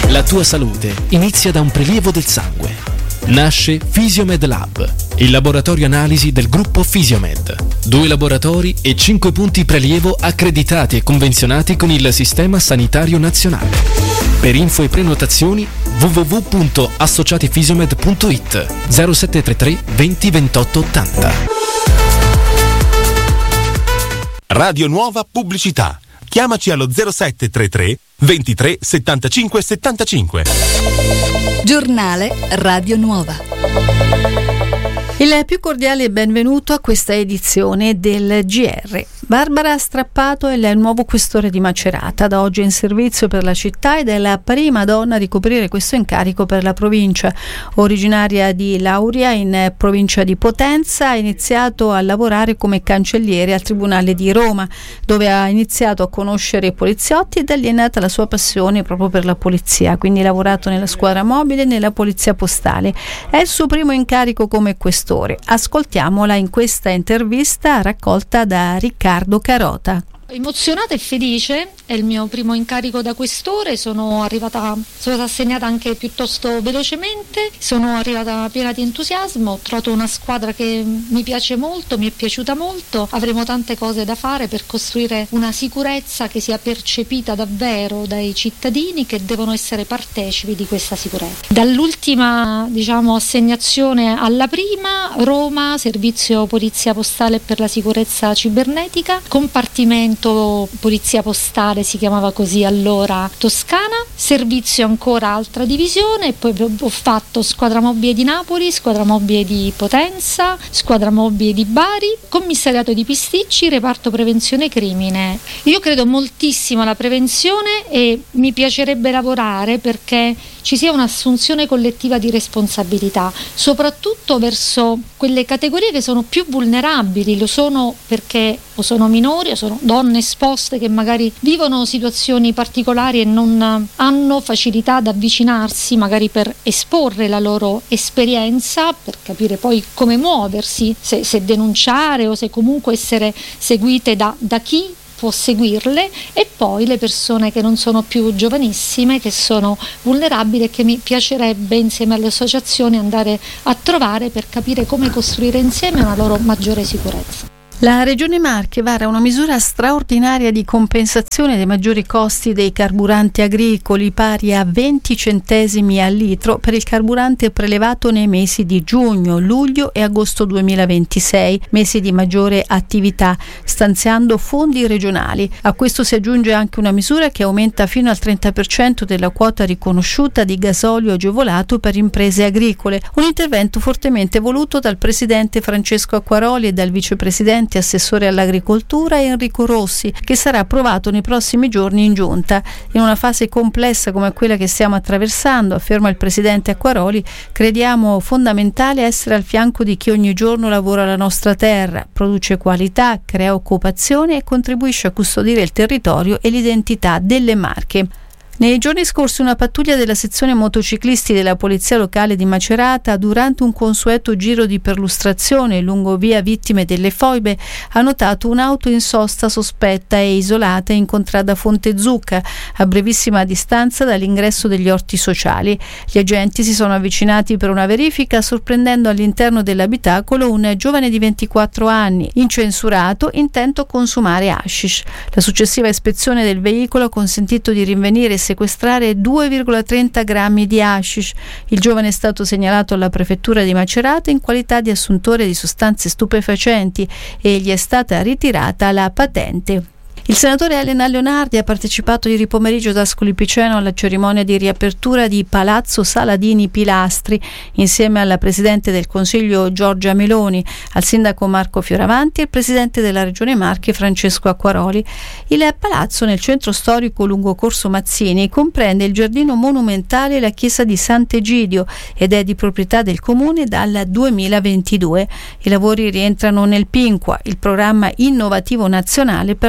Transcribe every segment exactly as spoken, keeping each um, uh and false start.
La tua salute inizia da un prelievo del sangue. Nasce Fisiomed Lab, il laboratorio analisi del gruppo Fisiomed. Due laboratori e cinque punti prelievo accreditati e convenzionati con il Sistema Sanitario Nazionale. Per info e prenotazioni w w w punto associatifisiomed punto i t zero sette tre tre venti ventotto ottanta. Radio Nuova Pubblicità. Chiamaci allo zero sette tre tre ventitré settantacinque settantacinque. Giornale Radio Nuova. Il più cordiale benvenuto a questa edizione del G R. Barbara Strappato è il nuovo questore di Macerata, da oggi in servizio per la città ed è la prima donna a ricoprire questo incarico per la provincia. Originaria di Lauria in provincia di Potenza, ha iniziato a lavorare come cancelliere al Tribunale di Roma, dove ha iniziato a conoscere i poliziotti ed è è nata la sua passione proprio per la polizia, quindi ha lavorato nella squadra mobile e nella polizia postale. È il suo primo incarico come questore. Ascoltiamola in questa intervista raccolta da Riccardo Carota. Emozionata e felice, è il mio primo incarico da questore, sono arrivata, sono stata assegnata anche piuttosto velocemente, sono arrivata piena di entusiasmo, ho trovato una squadra che mi piace molto, mi è piaciuta molto, avremo tante cose da fare per costruire una sicurezza che sia percepita davvero dai cittadini che devono essere partecipi di questa sicurezza. Dall'ultima, diciamo, assegnazione alla prima, Roma, servizio polizia postale per la sicurezza cibernetica, compartimento polizia postale si chiamava così allora Toscana, servizio ancora altra divisione, poi ho fatto squadra mobile di Napoli, squadra mobile di Potenza, squadra mobile di Bari, commissariato di Pisticci, reparto prevenzione crimine. Io credo moltissimo alla prevenzione e mi piacerebbe lavorare perché ci sia un'assunzione collettiva di responsabilità, soprattutto verso quelle categorie che sono più vulnerabili, lo sono perché o sono minori o sono donne esposte che magari vivono situazioni particolari e non hanno facilità ad avvicinarsi magari per esporre la loro esperienza, per capire poi come muoversi, se, se denunciare o se comunque essere seguite da, da chi può seguirle, e poi le persone che non sono più giovanissime, che sono vulnerabili e che mi piacerebbe insieme alle associazioni andare a trovare per capire come costruire insieme una loro maggiore sicurezza. La Regione Marche vara una misura straordinaria di compensazione dei maggiori costi dei carburanti agricoli pari a venti centesimi al litro per il carburante prelevato nei mesi di giugno, luglio e agosto duemilaventisei, mesi di maggiore attività, stanziando fondi regionali. A questo si aggiunge anche una misura che aumenta fino al trenta per cento della quota riconosciuta di gasolio agevolato per imprese agricole, un intervento fortemente voluto dal presidente Francesco Acquaroli e dal vicepresidente assessore all'agricoltura Enrico Rossi, che sarà approvato nei prossimi giorni in giunta. In una fase complessa come quella che stiamo attraversando, afferma il presidente Acquaroli, crediamo fondamentale essere al fianco di chi ogni giorno lavora la nostra terra, produce qualità, crea occupazione e contribuisce a custodire il territorio e l'identità delle Marche. Nei giorni scorsi una pattuglia della sezione motociclisti della Polizia Locale di Macerata, durante un consueto giro di perlustrazione lungo via Vittime delle Foibe, ha notato un'auto in sosta sospetta e isolata in contrada Fonte Zucca, a brevissima distanza dall'ingresso degli orti sociali. Gli agenti si sono avvicinati per una verifica, sorprendendo all'interno dell'abitacolo un giovane di ventiquattro anni, incensurato, intento a consumare hashish. La successiva ispezione del veicolo ha consentito di rinvenire e sequestrare due virgola trenta grammi di hashish. Il giovane è stato segnalato alla prefettura di Macerata in qualità di assuntore di sostanze stupefacenti e gli è stata ritirata la patente. Il senatore Elena Leonardi ha partecipato ieri pomeriggio ad Ascoli Piceno alla cerimonia di riapertura di Palazzo Saladini Pilastri insieme alla Presidente del Consiglio Giorgia Meloni, al Sindaco Marco Fioravanti e al Presidente della Regione Marche Francesco Acquaroli. Il palazzo, nel centro storico lungo Corso Mazzini, comprende il giardino monumentale e la chiesa di Sant'Egidio ed è di proprietà del Comune dal duemilaventidue. I lavori rientrano nel PINQUA, il programma innovativo nazionale per la qualità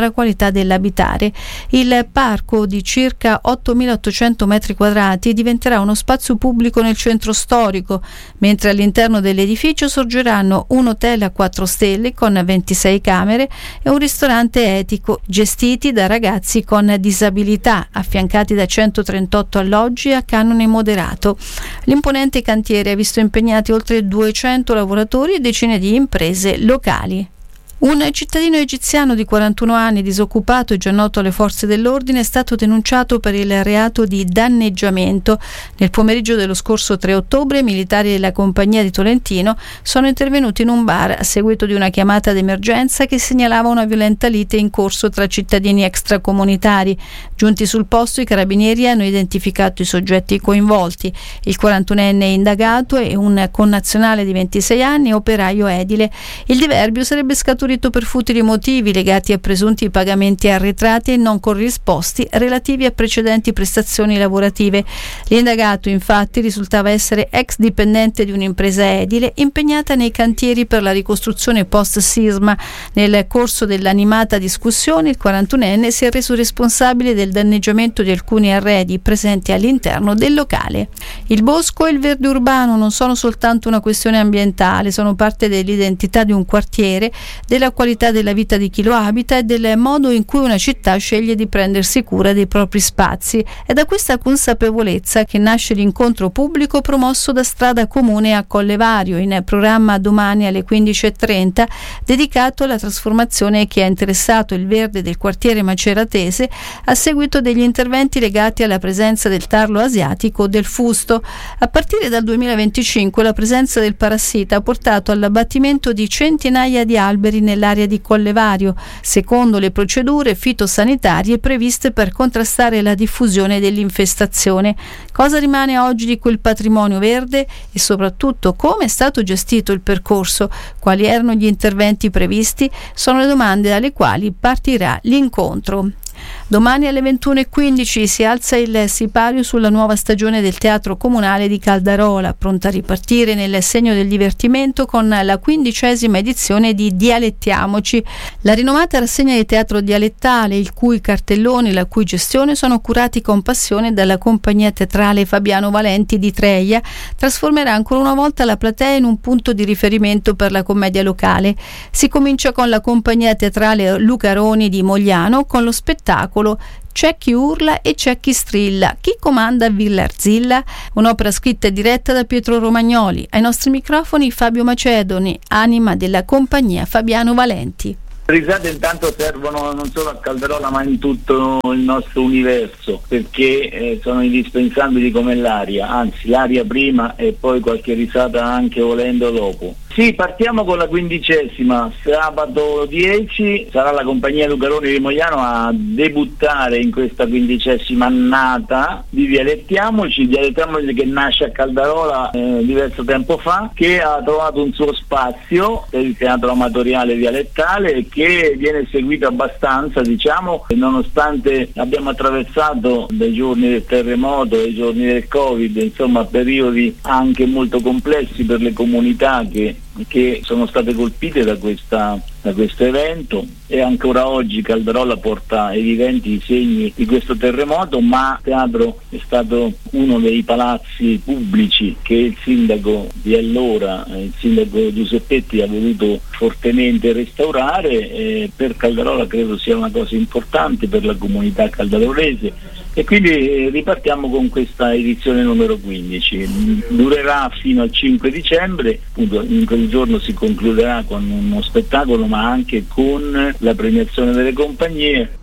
dell'abitare. Il parco di circa ottomilaottocento metri quadrati diventerà uno spazio pubblico nel centro storico, mentre all'interno dell'edificio sorgeranno un hotel a quattro stelle con ventisei camere e un ristorante etico, gestiti da ragazzi con disabilità, affiancati da centotrentotto alloggi a canone moderato. L'imponente cantiere ha visto impegnati oltre duecento lavoratori e decine di imprese locali. Un cittadino egiziano di quarantuno anni, disoccupato e già noto alle forze dell'ordine, è stato denunciato per il reato di danneggiamento. Nel pomeriggio dello scorso tre ottobre, i militari della compagnia di Tolentino sono intervenuti in un bar a seguito di una chiamata d'emergenza che segnalava una violenta lite in corso tra cittadini extracomunitari. Giunti sul posto, i carabinieri hanno identificato i soggetti coinvolti. Il quarantunenne indagato è un connazionale di ventisei anni, operaio edile. Il diverbio sarebbe scaturito per futili motivi legati a presunti pagamenti arretrati e non corrisposti relativi a precedenti prestazioni lavorative. L'indagato infatti risultava essere ex dipendente di un'impresa edile impegnata nei cantieri per la ricostruzione post-sisma. Nel corso dell'animata discussione il quarantunenne si è reso responsabile del danneggiamento di alcuni arredi presenti all'interno del locale. Il bosco e il verde urbano non sono soltanto una questione ambientale, sono parte dell'identità di un quartiere, della qualità della vita di chi lo abita e del modo in cui una città sceglie di prendersi cura dei propri spazi. È da questa consapevolezza che nasce l'incontro pubblico promosso da Strada Comune a Collevario, in programma domani alle quindici e trenta, dedicato alla trasformazione che ha interessato il verde del quartiere maceratese a seguito degli interventi legati alla presenza del tarlo asiatico del fusto. A partire dal duemilaventicinque la presenza del parassita ha portato all'abbattimento di centinaia di alberi nell'area di Collevario, secondo le procedure fitosanitarie previste per contrastare la diffusione dell'infestazione. Cosa rimane oggi di quel patrimonio verde e soprattutto come è stato gestito il percorso? Quali erano gli interventi previsti? Sono le domande dalle quali partirà l'incontro. Domani alle ventuno e quindici si alza il sipario sulla nuova stagione del Teatro Comunale di Caldarola, pronta a ripartire nel segno del divertimento con la quindicesima edizione di Dialettiamoci, la rinomata rassegna di teatro dialettale, il cui cartelloni e la cui gestione sono curati con passione dalla compagnia teatrale Fabiano Valenti di Treia, trasformerà ancora una volta la platea in un punto di riferimento per la commedia locale. Si comincia con la compagnia teatrale Lucaroni di Mogliano con lo spettacolo C'è chi urla e c'è chi strilla. Chi comanda a Villa Arzilla? Un'opera scritta e diretta da Pietro Romagnoli. Ai nostri microfoni Fabio Macedoni, anima della compagnia Fabiano Valenti. Le risate intanto servono non solo a Caldarola ma in tutto il nostro universo, perché eh, sono indispensabili come l'aria, anzi l'aria prima e poi qualche risata anche volendo dopo. Sì, partiamo con la quindicesima, sabato dieci sarà la compagnia Lucaroni di Mogliano a debuttare in questa quindicesima annata di Dialettiamoci, Dialettiamoci che nasce a Caldarola eh, diverso tempo fa, che ha trovato un suo spazio per il teatro amatoriale dialettale e che viene seguito abbastanza, diciamo, nonostante abbiamo attraversato dai giorni del terremoto, dai giorni del Covid, insomma periodi anche molto complessi per le comunità che che sono state colpite da, questa, da questo evento, e ancora oggi Caldarola porta evidenti i segni di questo terremoto, ma il teatro è stato uno dei palazzi pubblici che il sindaco di allora, il sindaco Giuseppetti, ha voluto fortemente restaurare, e per Caldarola credo sia una cosa importante per la comunità caldarolese. E quindi ripartiamo con questa edizione numero quindici, durerà fino al cinque dicembre, appunto in quel giorno si concluderà con uno spettacolo ma anche con la premiazione delle compagnie.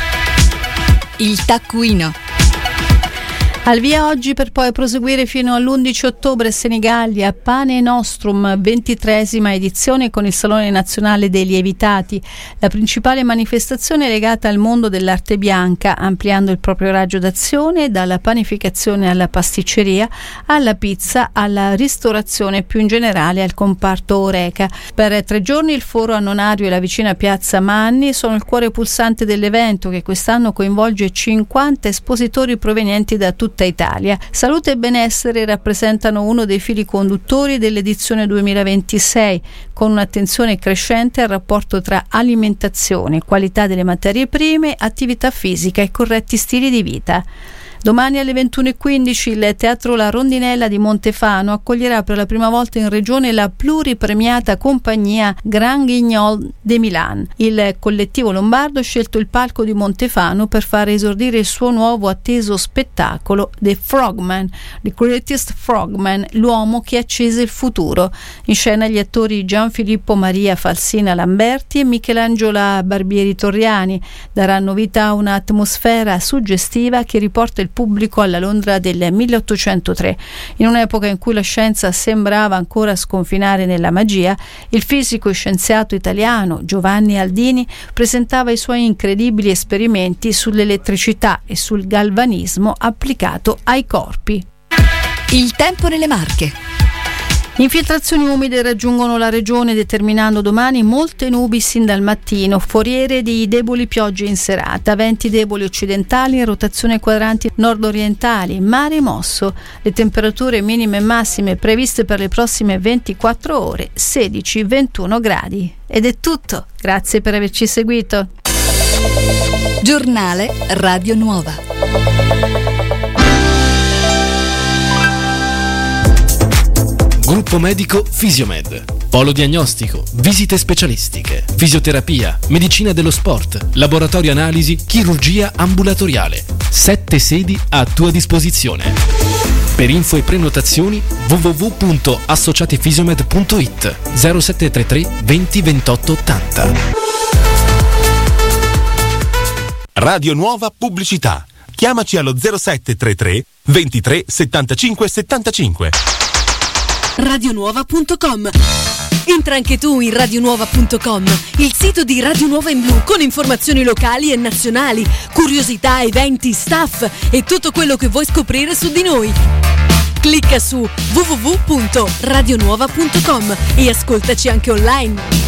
Il taccuino. Al via oggi per poi proseguire fino all'undici ottobre a Senigallia, Pane Nostrum, ventitreesima edizione con il Salone Nazionale dei Lievitati, la principale manifestazione legata al mondo dell'arte bianca, ampliando il proprio raggio d'azione dalla panificazione alla pasticceria, alla pizza, alla ristorazione, più in generale al comparto Oreca. Per tre giorni il Foro Annonario e la vicina Piazza Manni sono il cuore pulsante dell'evento, che quest'anno coinvolge cinquanta espositori provenienti da tutto tutta Italia. Salute e benessere rappresentano uno dei fili conduttori dell'edizione duemilaventisei, con un'attenzione crescente al rapporto tra alimentazione, qualità delle materie prime, attività fisica e corretti stili di vita. Domani alle ventuno e quindici il Teatro La Rondinella di Montefano accoglierà per la prima volta in regione la pluripremiata compagnia Grand Guignol de Milan. Il collettivo lombardo ha scelto il palco di Montefano per far esordire il suo nuovo atteso spettacolo The Frogman, The Greatest Frogman, l'uomo che accese il futuro. In scena gli attori Gianfilippo Maria Falsina Lamberti e Michelangelo Barbieri Torriani daranno vita a un'atmosfera suggestiva che riporta il pubblico alla Londra del milleottocentotre. In un'epoca in cui la scienza sembrava ancora sconfinare nella magia, il fisico e scienziato italiano Giovanni Aldini presentava i suoi incredibili esperimenti sull'elettricità e sul galvanismo applicato ai corpi. Il tempo nelle Marche. Infiltrazioni umide raggiungono la regione determinando domani molte nubi sin dal mattino, foriere di deboli piogge in serata, venti deboli occidentali e rotazione quadranti nord-orientali, mare mosso. Le temperature minime e massime previste per le prossime ventiquattro ore, sedici ventuno gradi. Ed è tutto, grazie per averci seguito. Giornale Radio Nuova. Gruppo medico Fisiomed. Polo diagnostico, visite specialistiche, fisioterapia, medicina dello sport, laboratorio analisi, chirurgia ambulatoriale. Sette sedi a tua disposizione. Per info e prenotazioni w w w punto associatifisiomed punto i t zero sette tre tre venti ventotto ottanta. Radio Nuova Pubblicità. Chiamaci allo zero sette tre tre ventitré settantacinque settantacinque. radionuova punto com. Entra anche tu in radionuova punto com, il sito di Radio Nuova in blu con informazioni locali e nazionali, curiosità, eventi, staff e tutto quello che vuoi scoprire su di noi. Clicca su w w w punto radionuova punto com e ascoltaci anche online.